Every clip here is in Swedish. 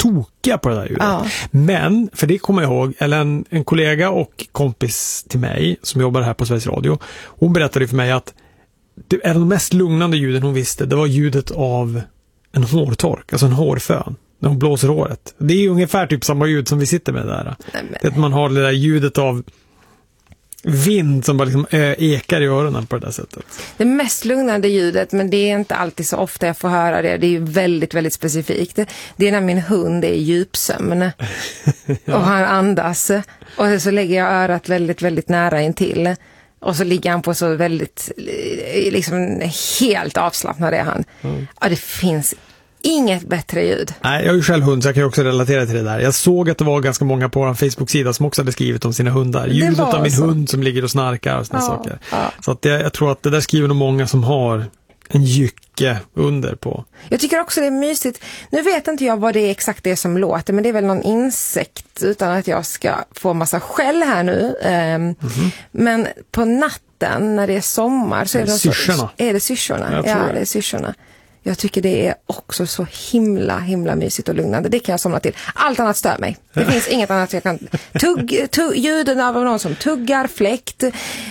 tokiga på det där ljudet. Ja. Men, för det kommer jag ihåg, eller en kollega och kompis till mig som jobbar här på Sveriges Radio, hon berättade för mig att det är de mest lugnande ljuden hon visste. Det var ljudet av en hårtork, alltså en hårfön. När hon blåser håret. Det är ju ungefär typ samma ljud som vi sitter med där. Det att man har det där ljudet av vind som bara liksom ekar i öronen på det där sättet. Det mest lugnande ljudet, men det är inte alltid så ofta jag får höra det. Det är ju väldigt, väldigt specifikt. Det är när min hund är i djupsömn. Ja. Och han andas. Och så lägger jag örat väldigt, väldigt nära intill. Och så ligger han på så väldigt, liksom helt avslappnad är han. Ja, det finns inget bättre ljud. Nej, jag är ju själv hund så jag kan också relatera till det där. Jag såg att det var ganska många på vår Facebook-sida som också hade skrivit om sina hundar. Ljudet av min hund som ligger och snarkar och sådana saker. Ja. Så att jag tror att det där skriver nog många som har en jycke under på. Jag tycker också det är mysigt. Nu vet inte jag vad det är exakt det som låter, men det är väl någon insekt utan att jag ska få massa skäll här nu. Men på natten när det är sommar så är det syrsorna. Är det syrsorna? Ja, det är syrsorna. Jag tycker det är också så himla mysigt och lugnande. Det kan jag somna till. Allt annat stör mig. Det finns inget annat jag kan... ljuden av någon som tuggar, fläkt,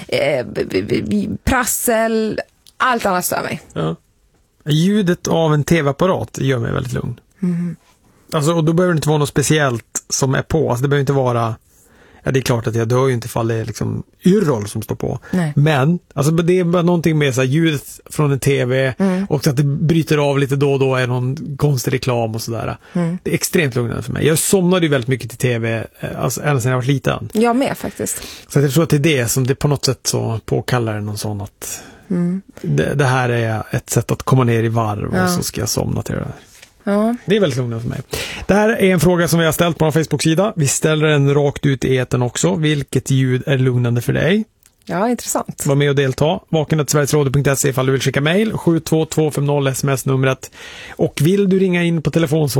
prassel, allt annat stör mig. Ja. Ljudet av en tv-apparat gör mig väldigt lugn. Alltså, och då behöver det inte vara något speciellt som är på. Alltså, det behöver inte vara... Ja, det är klart att jag dör ju inte ifall det är liksom Yrrol som står på. Nej. Men alltså, det är bara någonting med så här, ljudet från en tv och att det bryter av lite då och då är någon konstig reklam och sådär. Det är extremt lugnande för mig. Jag somnade ju väldigt mycket till tv alltså, ända sedan jag var liten. Jag med faktiskt. Så jag tror att det är det som det på något sätt så påkallar någon sån att det här är ett sätt att komma ner i varv och så ska jag somna till det där. Ja. Det är väldigt lugnande för mig. Det här är en fråga som vi har ställt på vår Facebook-sida. Vi ställer den rakt ut i etern också. Vilket ljud är lugnande för dig? Ja, intressant. Var med och delta. vaken@sverigesradio.se ifall du vill skicka mejl. 72250 sms-numret. Och vill du ringa in på telefonsvar